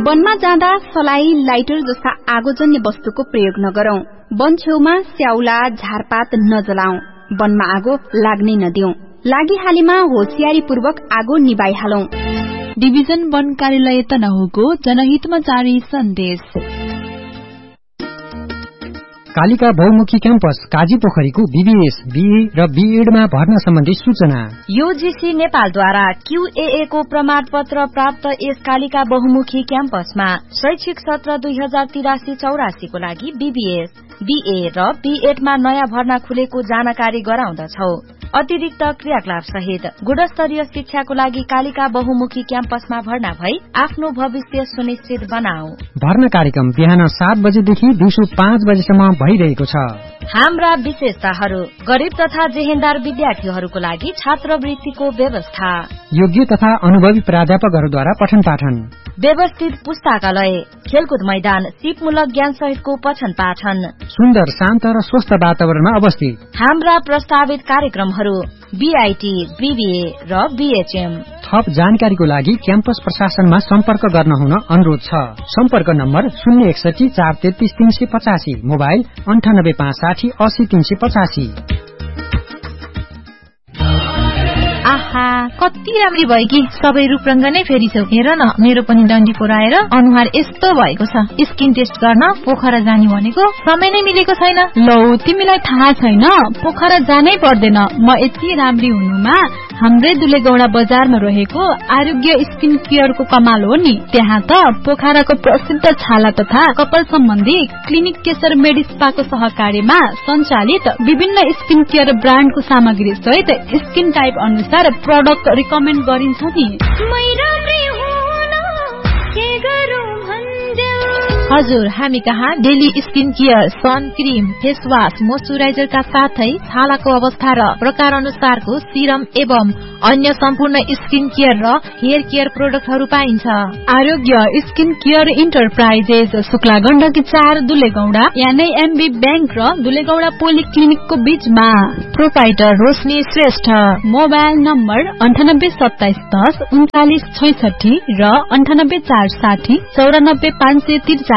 वनमा जाँदा सलाई, लाइटर जस्ता आगोजन्य वस्तुको प्रयोग नगरौं। वन छेउमा स्याउला, झारपात नजलाऊ। वनमा आगो लाग्नै नदिऊ। लागिहालेमा होशियारीपूर्वक आगो निभाइहालौं। डिभिजन वन कार्यालय तनहुको जनहितमा जारी सन्देश। कालिका बहुमुखी क्याम्पस काजी पोखरीको बीबीएस, बीए र बीएडमा भर्ना सम्बन्धी सूचना। यूजीसी नेपालद्वारा QAA को प्रमाणपत्र प्राप्त यस कालिका बहुमुखी क्याम्पसमा शैक्षिक सत्र 2083-84 को लागि बीबीएस, बीए र बीएडमा नयाँ भर्ना खुलेको जानकारी गराउँदछौ। अतिरिक्त क्रियाकलाप सहित गुणस्तरीय शिक्षाको लागि कालिका बहुमुखी क्याम्पसमा भर्ना भई आफ्नो भविष्य सुनिश्चित बनाऊ। भर्ना कार्यक्रम बिहान 7 बजेदेखि दिउँसो 5 बजेसम्म भइरहेको छ। हाम्रा विशेषताहरू: गरीब तथा जेहेन्दार विद्यार्थीहरूको लागि छात्रवृत्तिको व्यवस्था, योग्य तथा अनुभवी प्राध्यापकहरूद्वारा पठन पाठन, व्यवस्थित पुस्तकालय, खेलकुद मैदान, सिपमूलक ज्ञान सहितको पठन पाठन, सुन्दर, शान्त र स्वस्थ वातावरणमा अवस्थित। हाम्रा प्रस्तावित कार्यक्रमहरू बीआईटी, बीबीए र बीएचएम। थप जानकारीको लागि क्याम्पस प्रशासनमा सम्पर्क गर्न हुन अनुरोध छ। सम्पर्क नम्बर 061 433 385, मोबाइल 98 560 80 385। आहा, कति राम्री भयो कि सबै रूपरंग नै फेरिछौ। हेर न, मेरो पनि डन्डी पोराएर अनुहार यस्तो भएको छ। स्किन टेस्ट गर्न पोखरा जाने भनेको समय नै मिलेको छैन। लौ, तिमीलाई थाहा छैन, पोखरा जानै पर्दैन। म यति राम्री हुनुमा हाम्रै दुलेगौडा बजारमा रहेको आरोग्य स्किन केयरको कमाल हो नि। त्यहाँ त पोखराको प्रसिद्ध छाला तथा कपाल सम्बन्धी क्लिनिक केशर मेडिस्पाको सहकार्यमा सञ्चालित विभिन्न स्किन केयर ब्रान्डको सामग्री सहित स्किन टाइप अनुसार प्रोडक्ट रिकमेन्ड गरिन्छ नि। हजुर, हामी कहाँ daily skin care, sun cream, face wash, मोइस्चराइजरका साथै छालाको अवस्था र प्रकार अनुसारको सिरम एवं अन्य सम्पूर्ण स्किन केयर र हेयर केयर प्रोडक्टहरू पाइन्छ। आरोग्य skin care enterprises, Shukla Gandaki 4, दुलेगौडा, यानी एमबी बैंक र दुलेगौडा पोलिक्लिनिकको बीचमा। प्रोपाइटर रोशनी श्रेष्ठ। मोबाइल नम्बर 98 27 10 39 66 र 98 460 94 543।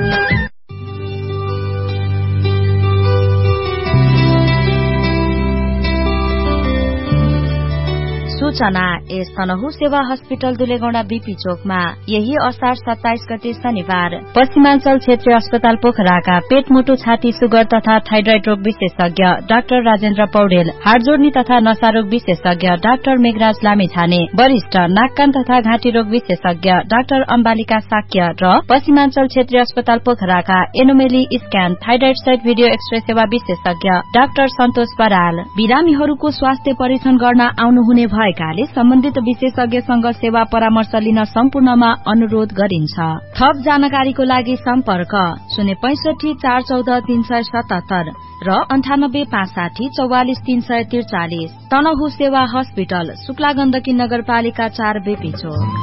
सूचना: एस तनहु सेवा हस्पिटल दुलेगौडा बीपी चोकमा यही असार 27 गते शनिबार पश्चिमाञ्चल क्षेत्रीय अस्पताल पोखराका पेट, मुटु, छाती, सुगर तथा थाइरोइड रोग विशेषज्ञ डाक्टर राजेन्द्र पौडेल, हाडजोड्नी तथा नशा रोग विशेषज्ञ डाक्टर मेघराज लामिछाने, वरिष्ठ नाक कान तथा घाँटी रोग विशेषज्ञ डाक्टर अम्बालिका साक्य र पश्चिमाञ्चल क्षेत्रीय अस्पताल पोखराका एनोमेली स्क्यान, थाइरोइड सहित भिडियो एक्सरे सेवा विशेषज्ञ डाक्टर सन्तोष बराल बिरामीहरूको स्वास्थ्य परीक्षण गर्न आउनुहुने भएकाले सम्बन्धित विशेषज्ञसँग सेवा परामर्श लिन सम्पूर्णमा अनुरोध गरिन्छ। थप जानकारीको लागि सम्पर्क 065 414 377 र 98 560 44 343। तनहु सेवा हस्पिटल, शुक्ला गण्डकी नगरपालिका 4, बीपी चोक।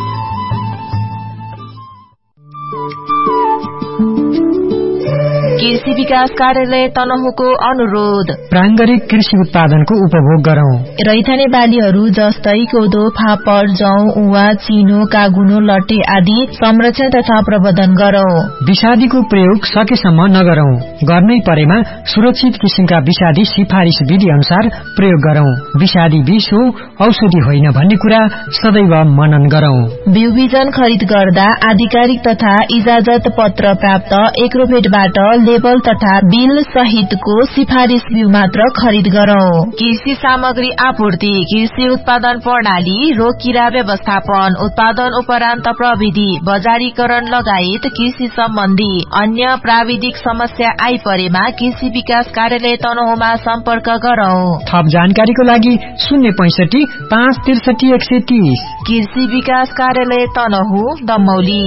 कृषि विकास कार्यालय तनहुको अनुरोध: प्राङ्गरिक कृषि उत्पादनको उपभोग गरौं। रैथाने बालीहरू जस्तै कोदो, फापर, जौ, उवा, चिनो, कागुनो, लट्टे आदि संरक्षण तथा प्रबन्धन गरौं। विषादीको प्रयोग सकेसम्म नगरौं। गर्नै परेमा सुरक्षित किसिमका विषादी सिफारिस विधि अनुसार प्रयोग गरौं। विषादी विष हो, औषधि होइन भन्ने कुरा सदैव मनन गरौं। बिउ बिजन खरिद गर्दा आधिकारिक तथा इजाजत पत्र प्राप्त एग्रोभेटबाट लेबल तथा बिल सहितको सिफारिस बिउ मात्र खरिद गरौं। कृषि सामग्री आपूर्ति, कृषि उत्पादन प्रणाली, रोग किरा व्यवस्थापन, उत्पादन उपरान्त प्रविधि, बजारीकरण लगायत कृषि सम्बन्धी अन्य प्राविधिक समस्या आइपरेमा कृषि विकास कार्यालय तनहुमा सम्पर्क गरौं। थप जानकारीको लागि 065 563 130। कृषि विकास कार्यालय तनहु, दमौली।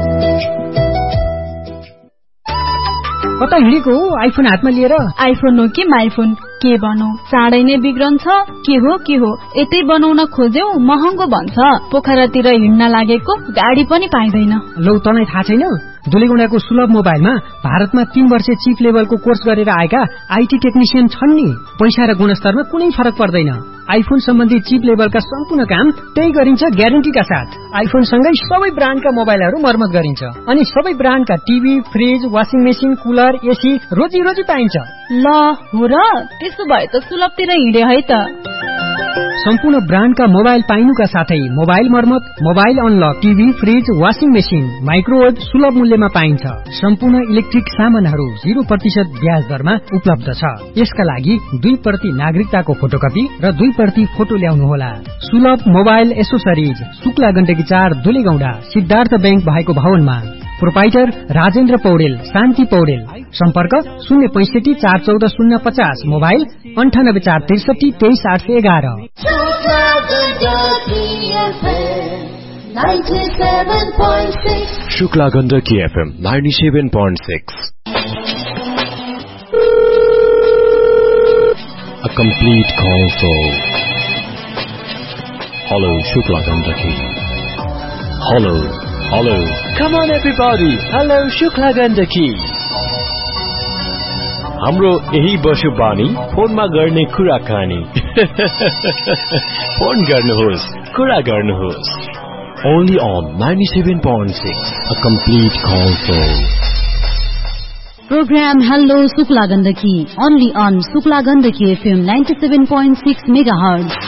कता हिँडेको आइफोन हातमा लिएर? आइफोन हो कि माइफोन, के भनौ, चाँडै नै बिग्रन्छ। के हो यतै बनाउन खोज्यौ, महँगो भन्छ। पोखरातिर हिँड्न लागेको गाडी पनि पाइँदैन। लौ, तँलाई थाहा छैन? दुलेगौंडाको सुलभ मोबाइलमा भारतमा 3 वर्षे चिफ लेभलको कोर्स गरेर आएका आईटी टेक्निशियन छन् नि। पैसा र गुणस्तरमा कुनै फरक पर्दैन। आइफोन सम्बन्धी चिप लेभलका सम्पूर्ण काम त्यही गरिन्छ ग्यारेन्टीका साथ। आइफोन सँगै सबै ब्रान्डका मोबाइलहरू मर्मत गरिन्छ अनि सबै ब्रान्डका TV, fridge, washing machine, cooler, AC रोजी पाइन्छ। ल हो र, त्यसो भए त सुलभतिर हिँडे है त। सम्पूर्ण ब्रान्डका मोबाइल पाइनुका साथै मोबाइल मर्मत, mobile unlock, TV, fridge, washing machine, microwave सुलभ मूल्यमा पाइन्छ। सम्पूर्ण इलेक्ट्रिक सामानहरू 0% ब्याज दरमा उपलब्ध छ। यसका लागि 2% नागरिकताको फोटोकपी र 2% फोटो ल्याउनुहोला। सुलभ mobile accessories, Shukla Gandaki 4 Dulegaunda, Siddhartha bank भएको भवनमा। प्रोपाइटर राजेन्द्र पौडेल, शान्ति पौडेल। सम्पर्क 065 414 050, mobile 98 463 23811। Shukla Gandaki FM 97.6. A complete console. Hello, Shukla Gandaki. Hello. Come on everybody. Hello, Shukla Gandaki. हाम्रो यही बसो बानी फोनमा गर्ने कुराकानी। फोन गर्नुहोस्, कुरा गर्नुहोस्। Only on 97.6, a complete console. Program Hello Shukla Gandaki, only on Shukla Gandaki FM 97.6 MHz.